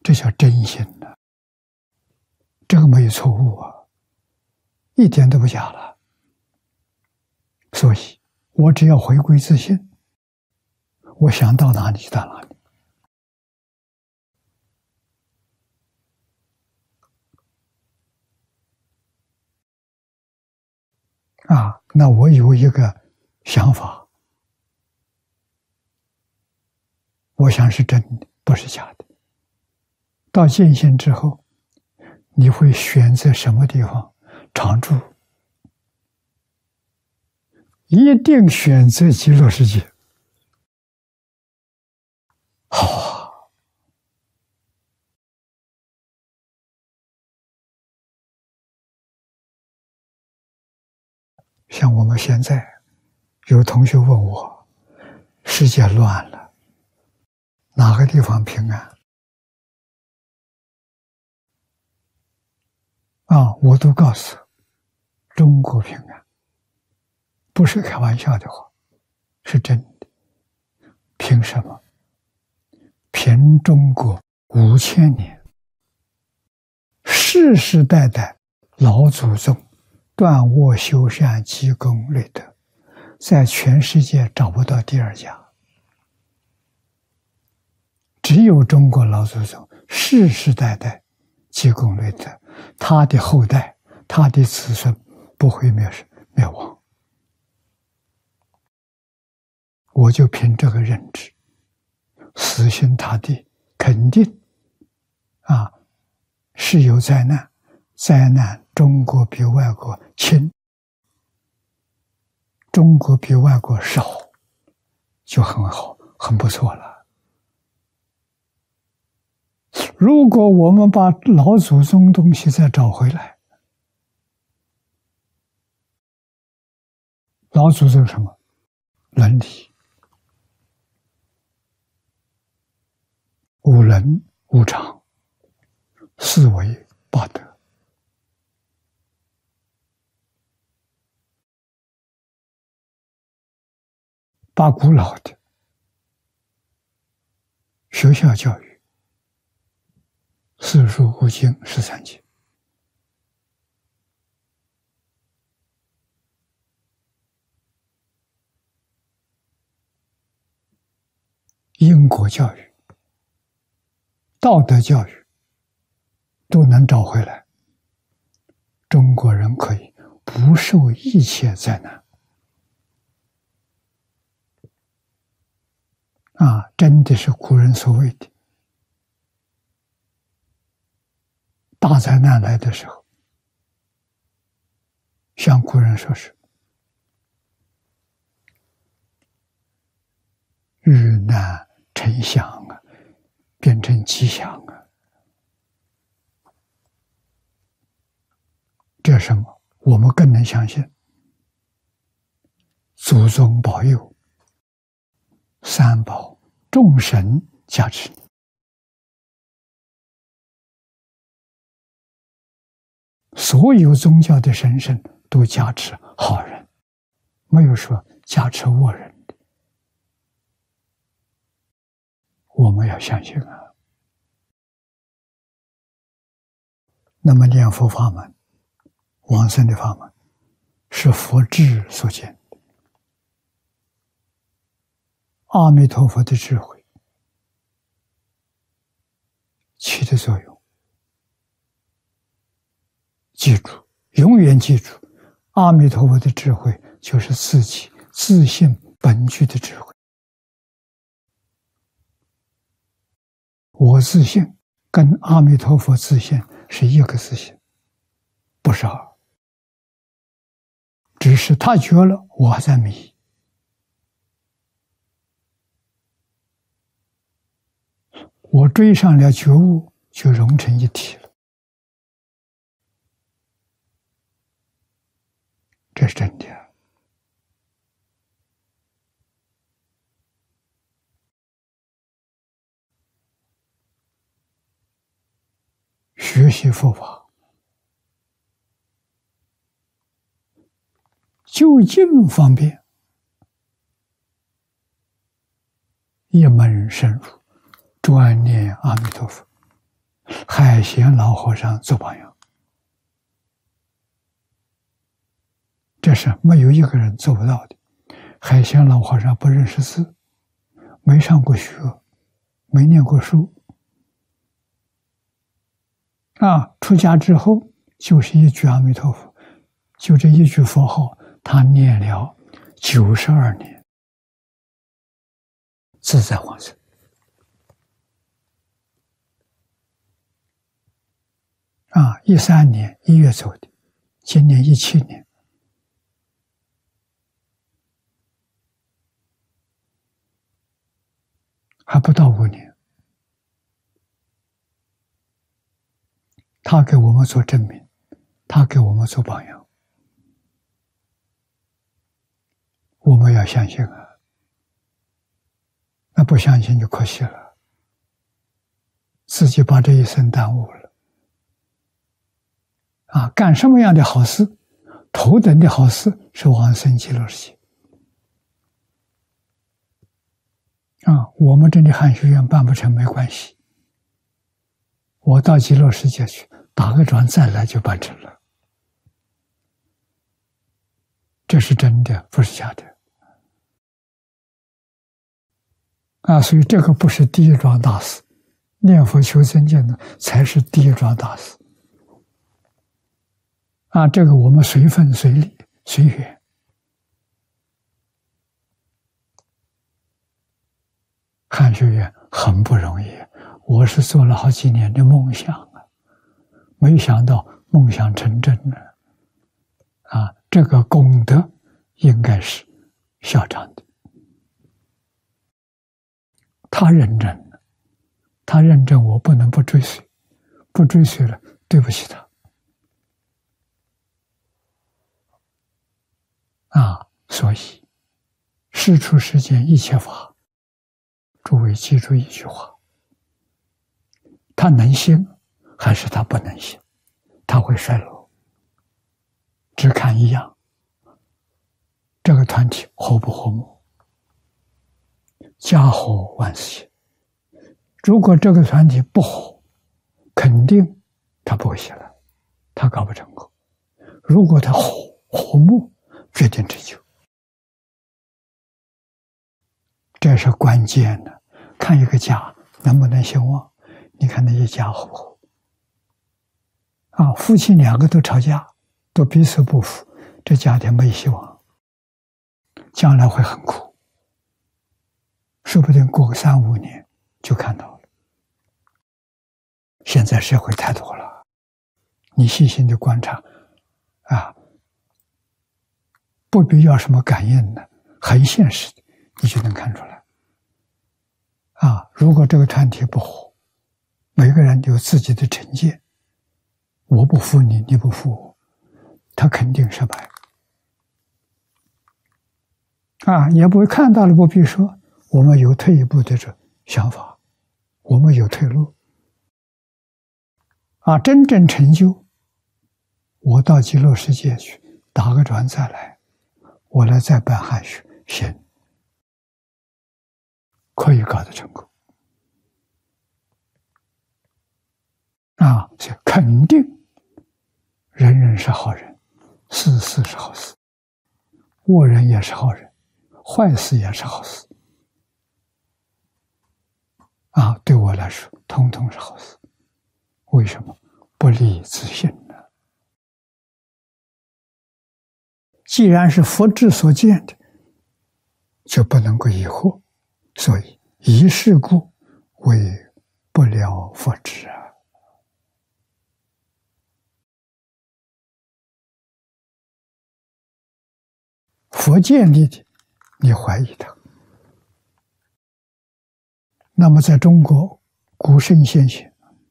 这叫真心的，这个没有错误啊，一点都不假了。所以我只要回归自信，我想到哪里就到哪里。那我有一个想法，我想是真的，不是假的。到见性之后，你会选择什么地方常住？一定选择极乐世界。好啊！像我们现在有同学问我，世界乱了，哪个地方平安？我都告诉中国平安，不是开玩笑的话，是真的。凭什么？凭中国5000年，世世代代老祖宗断恶修善积功累德，在全世界找不到第二家，只有中国老祖宗世世代代积功累德，他的后代，他的子孙不会灭亡。我就凭这个认知，死心塌地，肯定是有灾难，灾难中国比外国轻，中国比外国少，就很好，很不错了。如果我们把老祖宗东西再找回来，老祖宗什么？伦理、五伦、五常、四维、八德，把古老的学校教育4书5经13经，因果教育、道德教育都能找回来，中国人可以不受一切灾难。真的是古人所谓的大灾难来的时候，像古人说是遇难成祥变成吉祥这什么？我们更能相信祖宗保佑，三宝众神加持，所有宗教的神圣都加持好人，没有说加持恶人的。我们要相信那么念佛法门、往生的法门是佛智所见的，阿弥陀佛的智慧起的作用。记住，永远记住，阿弥陀佛的智慧就是自己自性本具的智慧。我自性跟阿弥陀佛自性是一个自性，不是二。只是他觉了，我还在迷。我追上了觉悟，就融成一体了。这是真的。学习佛法，就近方便，一门深入，专念阿弥陀佛， 海贤老和尚做榜样，这是没有一个人做不到的。海贤老和尚不认识字，没上过学，没念过书，出家之后就是一句阿弥陀佛，就这一句佛号，他念了92年，自在往生。13年1月走的，今年17年，还不到5年。他给我们做证明，他给我们做榜样，我们要相信啊！那不相信就可惜了，自己把这一生耽误了。干什么样的好事，头等的好事是往生极乐世界。我们这里汉学院办不成没关系，我到极乐世界去打个转再来就办成了，这是真的，不是假的。所以这个不是第一桩大事，念佛求真见的才是第一桩大事。这个我们随分随力随缘。汉学院很不容易，我是做了好几年的梦想没想到梦想成真了。这个功德应该是校长的。他认真了，他认真，我不能不追随，不追随了对不起他。所以世出世间一切法，诸位记住一句话，他能行还是他不能行，他会衰落，只看一样，这个团体和不和睦，家和万事兴。如果这个团体不和，肯定他不会起来，他搞不成功。如果他和睦，决定成就，这是关键的。看一个家能不能兴旺，你看那些家和不和。夫妻两个都吵架，都彼此不服，这家庭没希望，将来会很苦，说不定过个3、5年就看到了。现在社会太多了，你细心的观察不必要什么感应的，很现实的，你就能看出来。如果这个团体不和，每个人有自己的成见，我不服你，你不服我，他肯定失败。也不会看到了，不必说，我们有退一步的这想法，我们有退路。真正成就，我到极乐世界去打个转再来，我来再办汉学，行，可以搞得成功。所以肯定人人是好人，事事是好事，恶人也是好人，坏事也是好事。对我来说统统是好事。为什么？不离自性呢？既然是佛智所见的，就不能够疑惑，所以疑是故，为不了佛智佛建立的，你怀疑他。那么在中国古圣先贤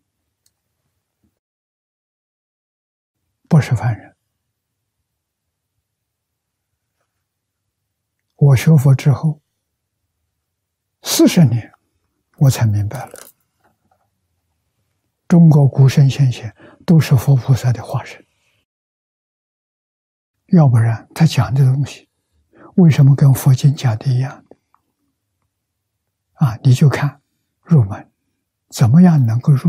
不是凡人。我学佛之后40年，我才明白了，中国古圣先贤都是佛菩萨的化身，要不然他讲的东西为什么跟佛经讲的一样？你就看入门怎么样能够入